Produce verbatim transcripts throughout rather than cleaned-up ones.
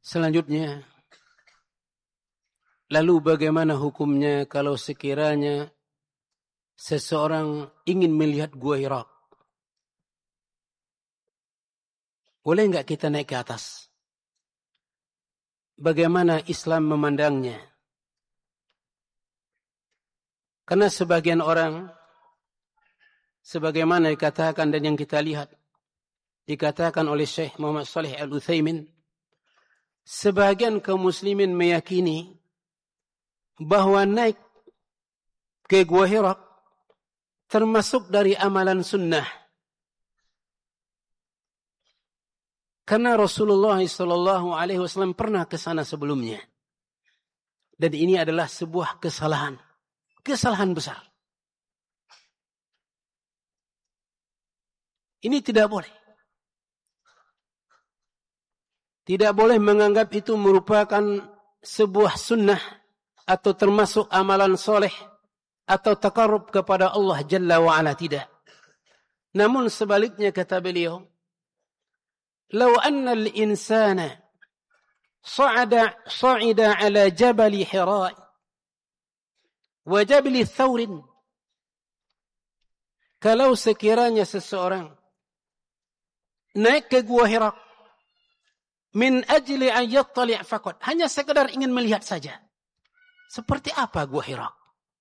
Selanjutnya, lalu bagaimana hukumnya kalau sekiranya seseorang ingin melihat Gua Hira? Boleh enggak kita naik ke atas? Bagaimana Islam memandangnya? Karena sebagian orang, sebagaimana dikatakan dan yang kita lihat, dikatakan oleh Syekh Muhammad Shalih Al-Utsaimin, sebagian kaum muslimin meyakini bahwa naik ke Gua Hira termasuk dari amalan sunnah. Karena Rasulullah sallallahu alaihi wasallam pernah ke sana sebelumnya. Dan ini adalah sebuah kesalahan. Kesalahan besar. Ini tidak boleh. Tidak boleh menganggap itu merupakan sebuah sunnah atau termasuk amalan soleh atau takarrub kepada Allah Jalla wa'ala, tidak. Namun sebaliknya kata beliau, "Lau anna al-insana sa'ada sa'ida 'ala jabal Hira wa jabal Thawr." Kalau sekiranya seseorang naik ke Gua Hira min ajli an yattali' faqat, hanya sekedar ingin melihat saja. Seperti apa Gua Hira?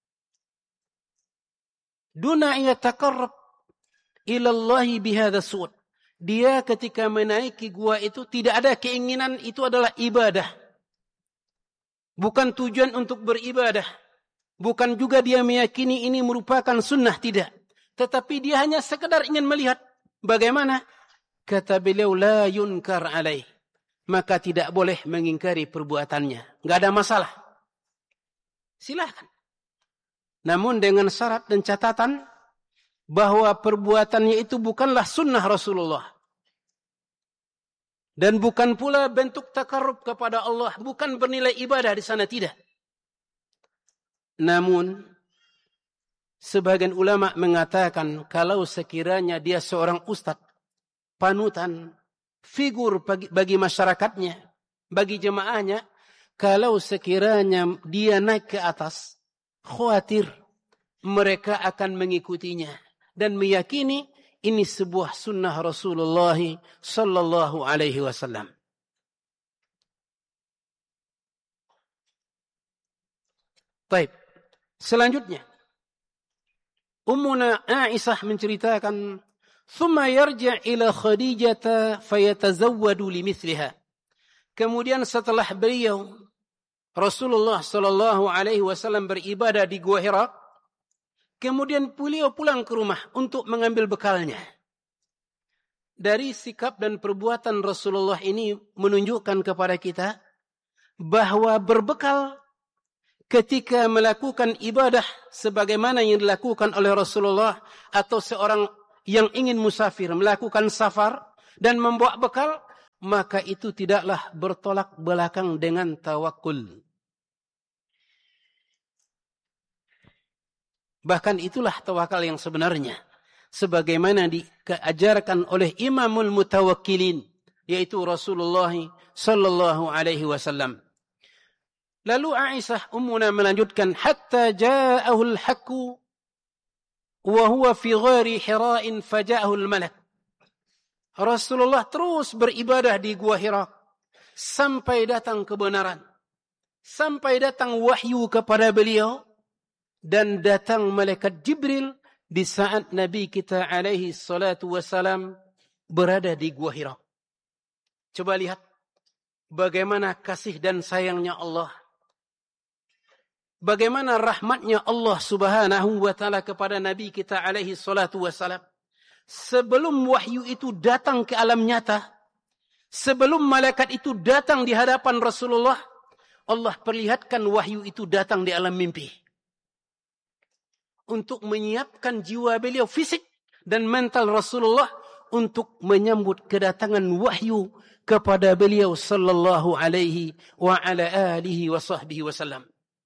Duna yataqarrab ila Allah bihadha su'ud. Dia ketika menaiki gua itu tidak ada keinginan itu adalah ibadah. Bukan tujuan untuk beribadah. Bukan juga dia meyakini ini merupakan sunnah, tidak. Tetapi dia hanya sekedar ingin melihat. Bagaimana? Kata beliau, la yunkar alaih. Maka tidak boleh mengingkari perbuatannya. Enggak ada masalah. Silakan. Namun dengan syarat dan catatan bahwa perbuatannya itu bukanlah sunnah Rasulullah. Dan bukan pula bentuk takarrub kepada Allah. Bukan bernilai ibadah di sana, tidak. Namun, sebagian ulama mengatakan kalau sekiranya dia seorang ustadz, panutan, figur bagi, bagi masyarakatnya, bagi jemaahnya, kalau sekiranya dia naik ke atas, khawatir mereka akan mengikutinya dan meyakini ini sebuah sunnah Rasulullah sallallahu alaihi wasallam. Baik. Selanjutnya, Ummuna Aisyah menceritakan, "Tsumma yarji' ila Khadijah fayatazawwadu limithliha." Kemudian setelah beliau Rasulullah sallallahu alaihi wasallam beribadah di Gua Hira, kemudian beliau pulang ke rumah untuk mengambil bekalnya. Dari sikap dan perbuatan Rasulullah ini menunjukkan kepada kita bahwa berbekal ketika melakukan ibadah sebagaimana yang dilakukan oleh Rasulullah atau seorang yang ingin musafir melakukan safar dan membawa bekal, maka itu tidaklah bertolak belakang dengan tawakul. Bahkan itulah tawakal yang sebenarnya. Sebagaimana diajarkan oleh Imamul Mutawakkilin, yaitu Rasulullah sallallahu alaihi wasallam. Lalu Aisyah ummuna melanjutkan, hatta ja'ahu al-haqqu wa huwa fi ghari Hira'in faja'ahu al-malak. Rasulullah terus beribadah di Gua Hira sampai datang kebenaran, sampai datang wahyu kepada beliau, dan datang malaikat Jibril di saat Nabi kita alaihi salatu wassalam berada di Gua Hira. Coba lihat bagaimana kasih dan sayangnya Allah. Bagaimana rahmatnya Allah subhanahu wa ta'ala kepada Nabi kita alaihi salatu wassalam. Sebelum wahyu itu datang ke alam nyata, sebelum malaikat itu datang di hadapan Rasulullah, Allah perlihatkan wahyu itu datang di alam mimpi. Untuk menyiapkan jiwa beliau fisik dan mental Rasulullah untuk menyambut kedatangan wahyu kepada beliau sallallahu alaihi wa ala alihi wa sahbihi wasallam.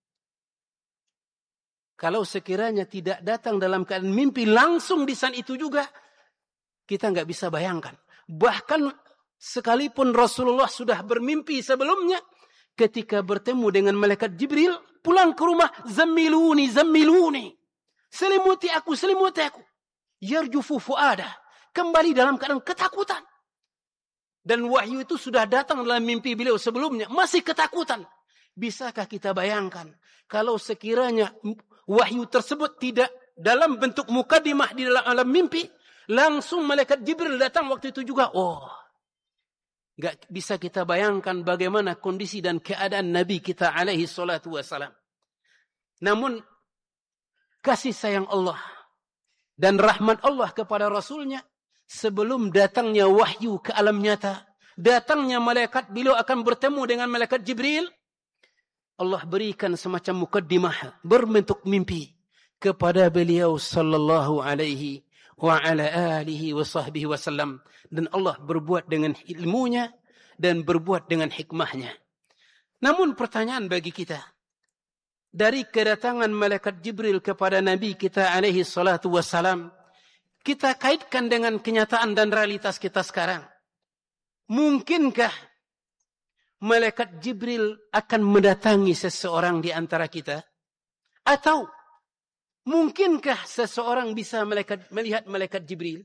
Kalau sekiranya tidak datang dalam keadaan mimpi langsung di saat itu juga, kita nggak bisa bayangkan. Bahkan Sekalipun Rasulullah sudah bermimpi sebelumnya, ketika bertemu dengan malaikat Jibril, pulang ke rumah, zammiluni, zammiluni. Selimuti aku, selimuti aku. Yarjufu fu'adah. Kembali dalam keadaan ketakutan. Dan wahyu itu sudah datang dalam mimpi beliau sebelumnya. Masih ketakutan. Bisakah kita bayangkan, kalau sekiranya wahyu tersebut tidak dalam bentuk mukadimah di dalam alam mimpi, langsung malaikat Jibril datang waktu itu juga. Oh, gak bisa kita bayangkan bagaimana kondisi dan keadaan Nabi kita alaihi salatu wassalam. Namun, kasih sayang Allah dan rahmat Allah kepada Rasulnya, sebelum datangnya wahyu ke alam nyata, datangnya malaikat, beliau akan bertemu dengan malaikat Jibril, Allah berikan semacam mukaddimah berbentuk mimpi kepada beliau sallallahu alaihi wa ala alihi wa sahbihi wasallam, dan Allah berbuat dengan ilmunya dan berbuat dengan hikmahnya. Namun pertanyaan bagi kita, dari kedatangan malaikat Jibril kepada Nabi kita alaihi salatu wasalam, kita kaitkan dengan kenyataan dan realitas kita sekarang. Mungkinkah malaikat Jibril akan mendatangi seseorang di antara kita? Atau mungkinkah seseorang bisa malaikat, melihat malaikat Jibril?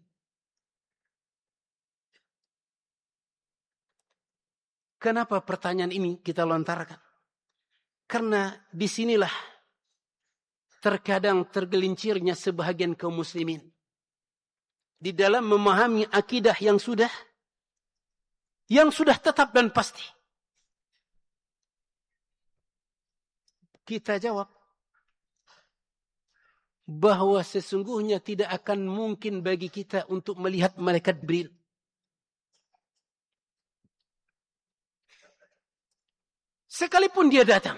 Kenapa pertanyaan ini kita lontarkan? Karena disinilah terkadang tergelincirnya sebahagian kaum muslimin di dalam memahami akidah yang sudah yang sudah tetap dan pasti. Kita jawab bahwa sesungguhnya tidak akan mungkin bagi kita untuk melihat malaikat Jibril. Sekalipun dia datang.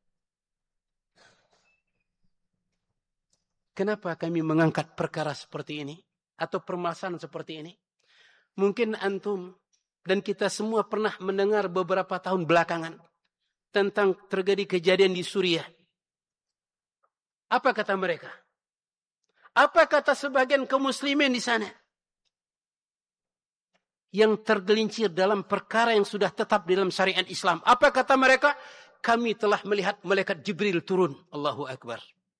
Kenapa kami mengangkat perkara seperti ini? Atau permasalahan seperti ini? Mungkin antum dan kita semua pernah mendengar beberapa tahun belakangan tentang terjadi kejadian di Suriah. Apa kata mereka? Apa kata sebagian kaum muslimin di sana? Yang tergelincir dalam perkara yang sudah tetap dalam syariat Islam. Apa kata mereka? Kami telah melihat malaikat Jibril turun. Allahu Akbar.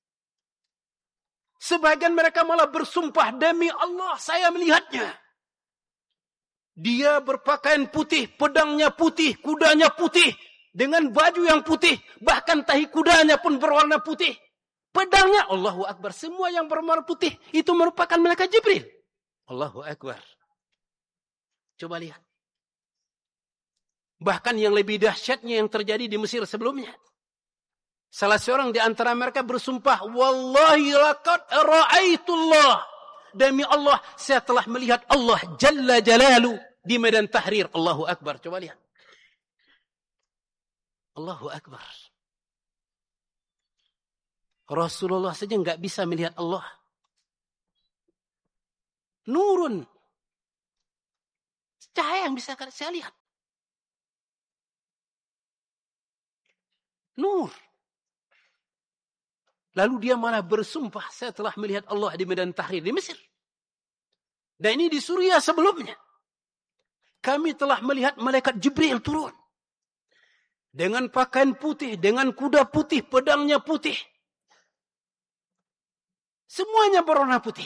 Sebagian mereka malah bersumpah, demi Allah saya melihatnya. Dia berpakaian putih, pedangnya putih, kudanya putih. Dengan baju yang putih, bahkan tahi kudanya pun berwarna putih. Pedangnya, Allahu Akbar, semua yang berwarna putih itu merupakan malaikat Jibril. Allahu Akbar. Coba lihat. Bahkan yang lebih dahsyatnya yang terjadi di Mesir sebelumnya. Salah seorang di antara mereka bersumpah, wallahi laqad ra'aitullah. Demi Allah, saya telah melihat Allah Jalla Jalalu di medan Tahrir. Allahu Akbar. Coba lihat. Allahu Akbar. Rasulullah saja enggak bisa melihat Allah. Nurun. Cahaya yang bisa saya lihat. Nur. Lalu dia malah bersumpah, saya telah melihat Allah di medan Tahrir di Mesir. Dan ini di Suriah sebelumnya. Kami telah melihat malaikat Jibril turun. Dengan pakaian putih, dengan kuda putih, pedangnya putih. Semuanya berwarna putih.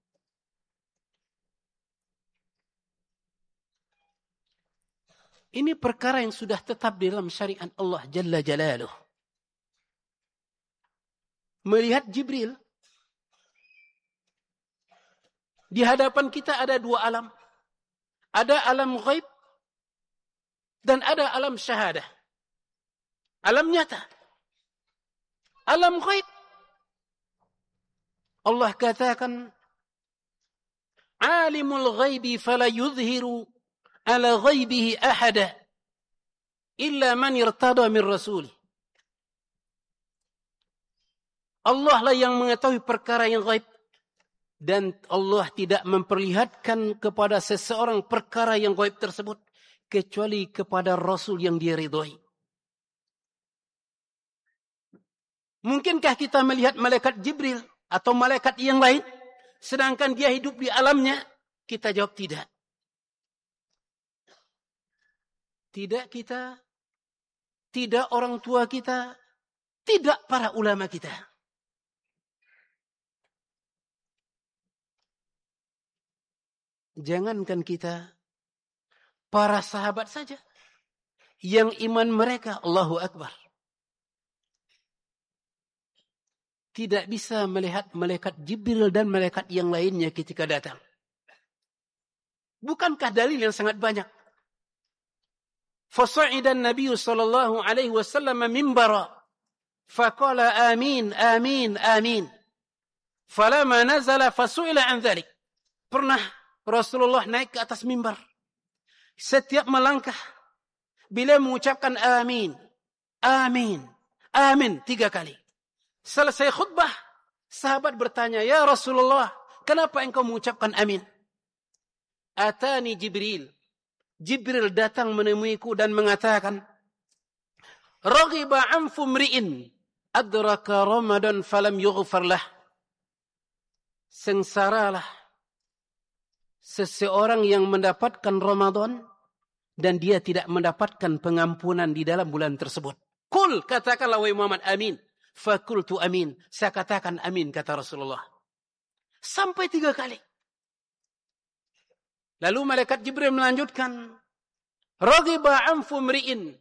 Ini perkara yang sudah tetap di dalam syariat Allah Jalla Jalaluh. Melihat Jibril. Di hadapan kita ada dua alam. Ada alam ghaib dan ada alam syahadah. Alam nyata. Alam ghaib. Allah katakan, Alimul ghaibi fala yudhiru ala ghaibihi ahada illa man irtada min rasuli. Allah lah yang mengetahui perkara yang ghaib, dan Allah tidak memperlihatkan kepada seseorang perkara yang ghaib tersebut kecuali kepada Rasul yang dia ridhoi. Mungkinkah kita melihat malaikat Jibril atau malaikat yang lain sedangkan dia hidup di alamnya? Kita jawab tidak. Tidak kita, tidak orang tua kita, tidak para ulama kita. Jangankan kita, para sahabat saja yang iman mereka Allahu Akbar tidak bisa melihat malaikat Jibril dan malaikat yang lainnya ketika datang. Bukankah dalil yang sangat banyak? Fasa'ida an-nabiy sallallahu alaihi wasallam minbara faqala amin amin amin. Falamma nazala fasu'ila an dhalik. Pernah Rasulullah naik ke atas mimbar. Setiap melangkah bila mengucapkan amin, amin, amin tiga kali. Selesai khutbah, sahabat bertanya, "Ya Rasulullah, kenapa engkau mengucapkan amin?" Atani Jibril. Jibril datang menemuiku dan mengatakan, "Raghiba anfu mri'in adraka Ramadan falam yughfar lah." Sengsaralah seseorang yang mendapatkan Ramadan dan dia tidak mendapatkan pengampunan di dalam bulan tersebut. Kul, katakanlah wahai Muhammad, amin. Fakultu amin. Saya katakan amin, kata Rasulullah. Sampai tiga kali. Lalu malaikat Jibril melanjutkan, Raghiba anfu mri'in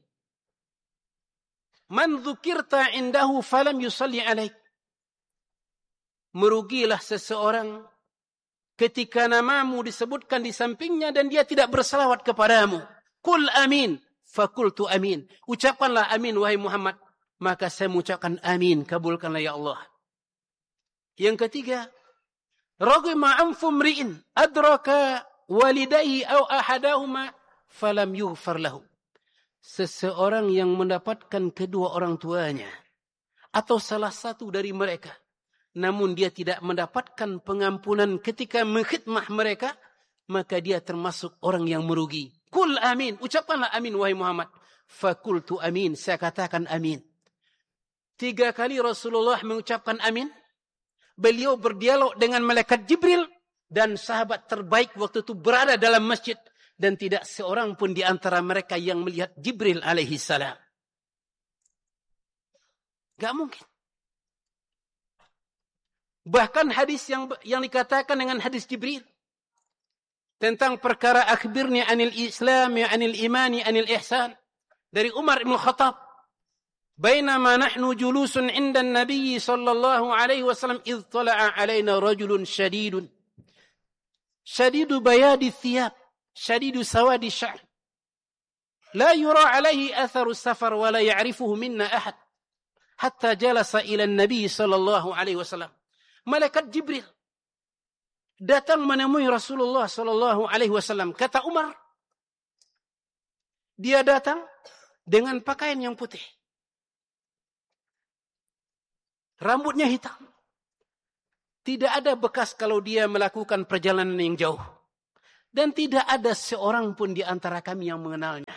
man dzukirta indahu falam yusalli alaik. Merugilah seseorang ketika namamu disebutkan di sampingnya dan dia tidak bersalawat kepadamu. Kul amin, fakultu amin. Ucapkanlah amin wahai Muhammad, maka saya mengucapkan amin, kabulkanlah ya Allah. Yang ketiga, Raghiba anfu mri'in adraka walidayhi aw ahadahuma falam yughfar lahu. Seseorang yang mendapatkan kedua orang tuanya atau salah satu dari mereka, namun dia tidak mendapatkan pengampunan ketika mengkhidmah mereka, maka dia termasuk orang yang merugi. Kul amin, ucapkanlah amin wahai Muhammad. Fakultu amin, saya katakan amin. Tiga kali Rasulullah mengucapkan amin. Beliau berdialog dengan malaikat Jibril dan sahabat terbaik waktu itu berada dalam masjid dan tidak seorang pun di antara mereka yang melihat Jibril alaihi salam. Gak mungkin. Bahkan hadis yang yang dikatakan dengan hadis Jibril tentang perkara akhbirni anil Islam, anil imani, anil ihsan dari Umar bin Khattab. Bainama nahnu julusun 'inda an-nabiy sallallahu alaihi wasallam idh tala'a 'alaina rajulun shadidun shadidu bayadi thiyab shadidu sawadi sya'r la yura 'alaihi atharu safar wa la ya'rifuhu minna ahad hatta jalasa ila an-nabiy sallallahu alaihi wasallam. Malaikat Jibril datang menemui Rasulullah sallallahu alaihi wasallam. Kata Umar, dia datang dengan pakaian yang putih. Rambutnya hitam. Tidak ada bekas kalau dia melakukan perjalanan yang jauh. Dan tidak ada seorang pun di antara kami yang mengenalnya.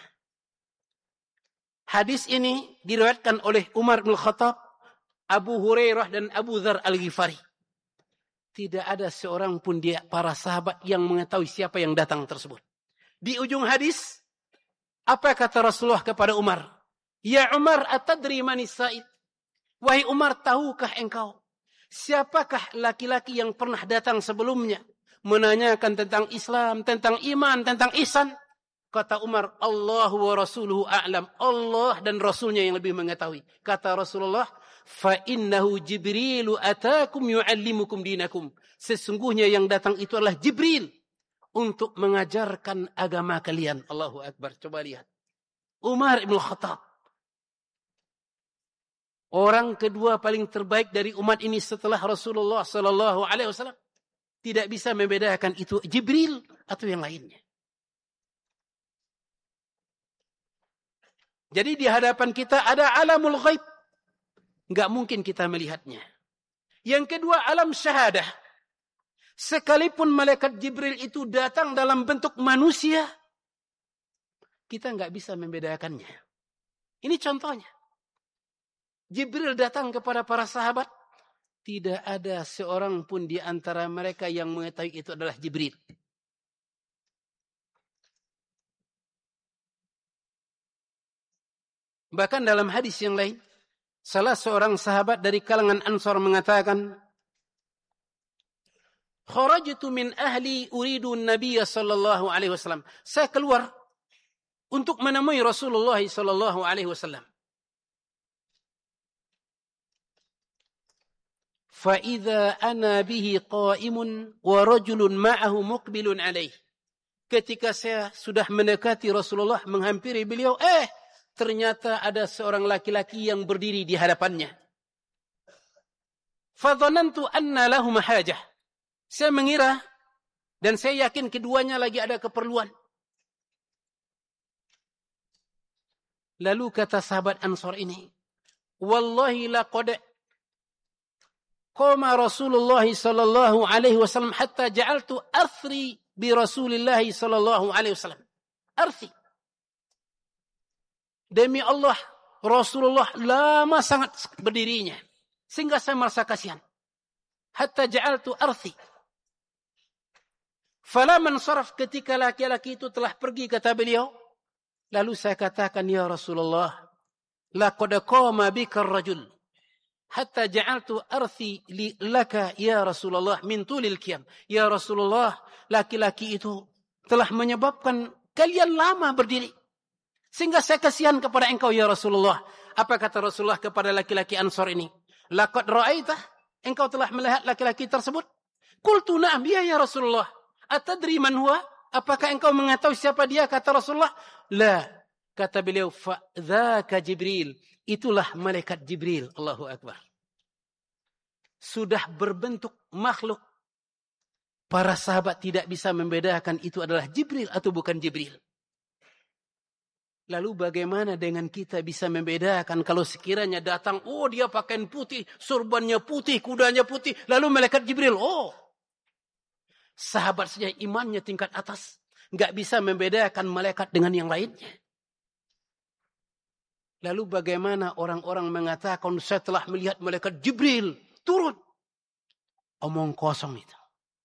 Hadis ini diriwayatkan oleh Umar bin Khattab, Abu Hurairah dan Abu Dzar Al-Ghifari. Tidak ada seorang pun di para sahabat yang mengetahui siapa yang datang tersebut. Di ujung hadis, apa kata Rasulullah kepada Umar? Ya Umar, atadri manis sa'id? Wahai Umar, tahukah engkau siapakah laki-laki yang pernah datang sebelumnya menanyakan tentang Islam, tentang iman, tentang ihsan? Kata Umar, Allah wa rasuluhu a'lam. Allah dan Rasulnya yang lebih mengetahui. Kata Rasulullah, fa innahu Jibrilu atakum yu'allimukum dinakum. Sesungguhnya yang datang itu adalah Jibril untuk mengajarkan agama kalian. Allahu Akbar. Coba lihat. Umar ibn Khattab. Orang kedua paling terbaik dari umat ini setelah Rasulullah sallallahu alaihi wasallam. Tidak bisa membedakan itu Jibril atau yang lainnya. Jadi di hadapan kita ada alamul ghaib. Enggak mungkin kita melihatnya. Yang kedua, alam syahadah. Sekalipun malaikat Jibril itu datang dalam bentuk manusia, kita enggak bisa membedakannya. Ini contohnya. Jibril datang kepada para sahabat, tidak ada seorang pun di antara mereka yang mengetahui itu adalah Jibril. Bahkan dalam hadis yang lain, salah seorang sahabat dari kalangan Ansar mengatakan, "Kharajtu min ahli uridu an-nabiy sallallahu alaihi wasallam." Saya keluar untuk menemui Rasulullah sallallahu alaihi wasallam. Fa idza ana bihi qa'imun wa rajulun ma'ahu muqbilun alaihi. Ketika saya sudah mendekati Rasulullah, menghampiri beliau, eh ternyata ada seorang laki-laki yang berdiri di hadapannya. Fadhanantu anna lahum hajah. Saya mengira dan saya yakin keduanya lagi ada keperluan. Lalu kata sahabat Ansar ini, "Wallahi laqad qama Rasulullah sallallahu alaihi wasallam hatta ja'altu athri bi Rasulillah sallallahu alaihi wasallam." Arti. Demi Allah, Rasulullah lama sangat berdirinya. Sehingga saya merasa kasihan. Hatta ja'altu arthi. Falaman saraf, ketika laki-laki itu telah pergi, kata beliau. Lalu saya katakan, ya Rasulullah, laqad qama bika ar-rajul. Hatta ja'altu arthi li laka ya Rasulullah min tulil qiyam. Ya Rasulullah, laki-laki itu telah menyebabkan kalian lama berdiri. Sehingga saya kasihan kepada engkau ya Rasulullah. Apa kata Rasulullah kepada laki-laki Ansar ini? Laqad ra'aitah, engkau telah melihat laki-laki tersebut? Qultu na'am, ya ya Rasulullah. Atadri man huwa? Apakah engkau mengetahui siapa dia? Kata Rasulullah. La. Kata beliau, fa dzaka Jibril. Itulah malaikat Jibril. Allahu Akbar. Sudah berbentuk makhluk. Para sahabat tidak bisa membedakan itu adalah Jibril atau bukan Jibril. Lalu bagaimana dengan kita bisa membedakan kalau sekiranya datang, oh dia pakaian putih, surbannya putih, kudanya putih, lalu malaikat Jibril, oh. Sahabat saja imannya tingkat atas, nggak bisa membedakan malaikat dengan yang lainnya. Lalu bagaimana orang-orang mengatakan saya telah melihat malaikat Jibril turun? Omong kosong itu.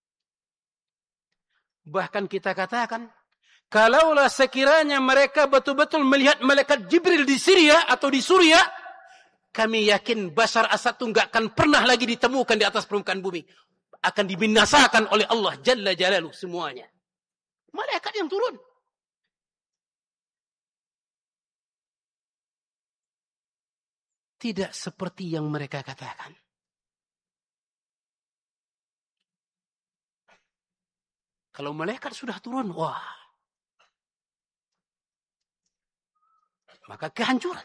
Bahkan kita katakan, kalaulah sekiranya mereka betul-betul melihat malaikat Jibril di Syria atau di Suria, kami yakin Bashar Asad itu nggak akan pernah lagi ditemukan di atas permukaan bumi. Akan dibinasakan oleh Allah Jalla Jalaluh semuanya. Malaikat yang turun. Tidak seperti yang mereka katakan. Kalau malaikat sudah turun, wah. Maka kehancuran.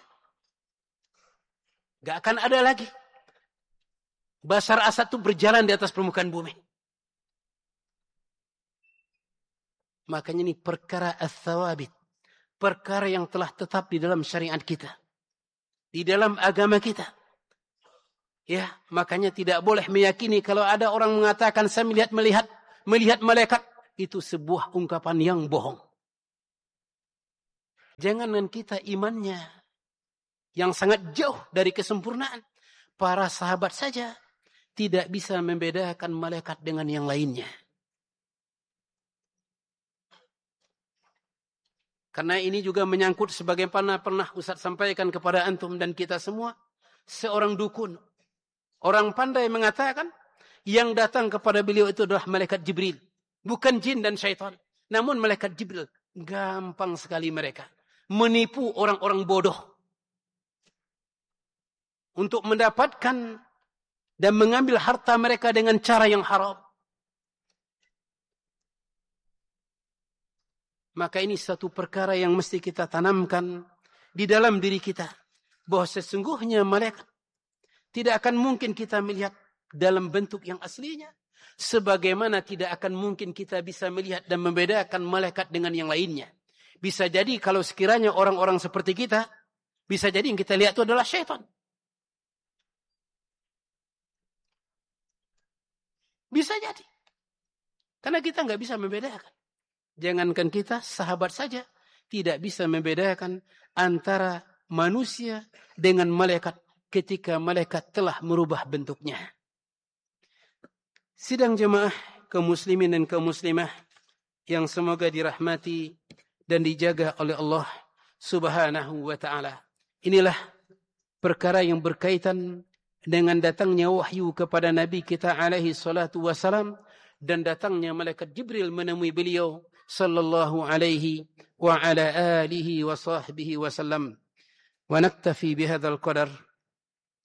Gak akan ada lagi. Bashar Asad itu berjalan di atas permukaan bumi. Makanya ini perkara ats-tsawabit. Perkara yang telah tetap di dalam syariat kita. Di dalam agama kita. Ya, makanya tidak boleh meyakini kalau ada orang mengatakan saya melihat melihat melihat malaikat, itu sebuah ungkapan yang bohong. Jangankan kita imannya yang sangat jauh dari kesempurnaan, para sahabat saja tidak bisa membedakan malaikat dengan yang lainnya. Karena ini juga menyangkut sebagaimana pernah Ustaz sampaikan kepada antum dan kita semua, seorang dukun, orang pandai mengatakan yang datang kepada beliau itu adalah malaikat Jibril, bukan jin dan syaitan. Namun malaikat Jibril, gampang sekali mereka menipu orang-orang bodoh untuk mendapatkan dan mengambil harta mereka dengan cara yang haram. Maka ini satu perkara yang mesti kita tanamkan di dalam diri kita, bahwa sesungguhnya malaikat tidak akan mungkin kita melihat dalam bentuk yang aslinya, sebagaimana tidak akan mungkin kita bisa melihat dan membedakan malaikat dengan yang lainnya. Bisa jadi kalau sekiranya orang-orang seperti kita, bisa jadi yang kita lihat itu adalah syaitan. Bisa jadi. Karena kita nggak bisa membedakan. Jangankan kita, sahabat saja tidak bisa membedakan antara manusia dengan malaikat ketika malaikat telah merubah bentuknya. Sidang jemaah kaum muslimin dan kaum muslimah yang semoga dirahmati dan dijaga oleh Allah Subhanahu wa ta'ala. inilah perkara yang berkaitan dengan datangnya wahyu kepada Nabi kita alaihi salatu wassalam dan datangnya malaikat Jibril menemui beliau sallallahu alaihi wa ala alihi wa sahbihi wasallam. Wa naktafi bihadzal qadar.